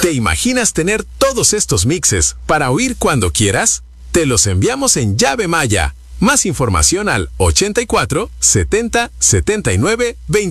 ¿Te imaginas tener todos estos mixes para oír cuando quieras? Te los enviamos en llave Maya. Más información al 84 70 79 20.